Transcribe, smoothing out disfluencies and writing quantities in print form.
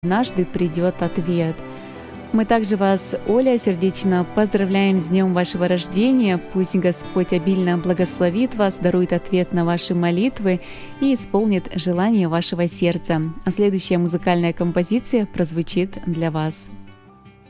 однажды придет ответ. Мы также вас, Оля, сердечно поздравляем с днем вашего рождения. Пусть Господь обильно благословит вас, дарует ответ на ваши молитвы и исполнит желание вашего сердца. А следующая музыкальная композиция прозвучит для вас.